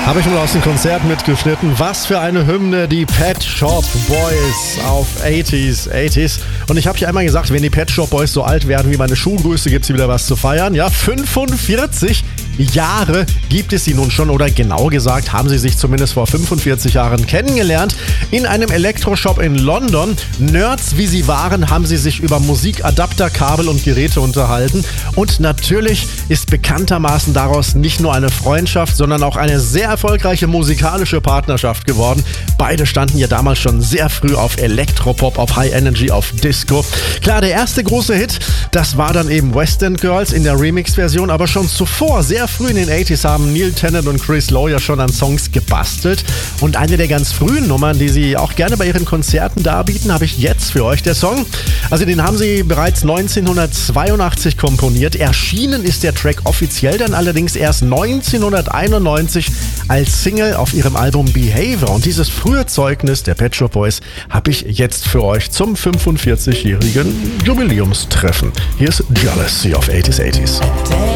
Habe ich mal aus dem Konzert mitgeschnitten. Was für eine Hymne, die Pet Shop Boys auf 80s. Und ich habe hier einmal gesagt, wenn die Pet Shop Boys so alt werden wie meine Schuhgröße, gibt es wieder was zu feiern. Ja, 45 Jahre gibt es sie nun schon, oder genau gesagt haben sie sich zumindest vor 45 Jahren kennengelernt in einem Elektroshop in London. Nerds wie sie waren, haben sie sich über Musikadapter, Kabel und Geräte unterhalten. Und natürlich ist bekanntermaßen daraus nicht nur eine Freundschaft, sondern auch eine sehr erfolgreiche musikalische Partnerschaft geworden. Beide standen ja damals schon sehr früh auf Elektropop, auf High Energy, auf Disco. Klar, der erste große Hit, das war dann eben West End Girls in der Remix-Version, aber schon zuvor, sehr früh in den 80s, haben Neil Tennant und Chris Lowe ja schon an Songs gebastelt. Und eine der ganz frühen Nummern, die sie auch gerne bei ihren Konzerten darbieten, habe ich jetzt für euch. Der Song, also den haben sie bereits 1982 komponiert. Erschienen ist der Track offiziell dann allerdings erst 1991 als Single auf ihrem Album Behavior. Und dieses frühe Zeugnis der Pet Shop Boys habe ich jetzt für euch zum 45-jährigen Jubiläumstreffen. Hier ist Jealousy auf 80s.